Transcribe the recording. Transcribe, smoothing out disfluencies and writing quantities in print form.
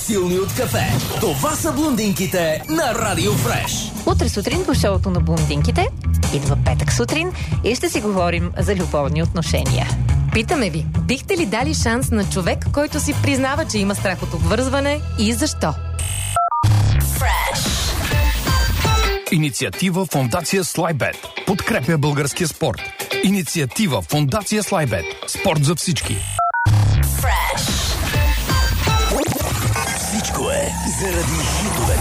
по-силни от кафе. Това са блондинките на Радио Фреш. Утре сутрин по шоуто на блондинките идва петък сутрин и ще си говорим за любовни отношения. Питаме ви, бихте ли дали шанс на човек, който си признава, че има страх от обвързване и защо? Инициатива Фондация Слайбет подкрепя българския спорт. Инициатива Фондация Слайбет. Спорт за всички. Всичко е заради хитове.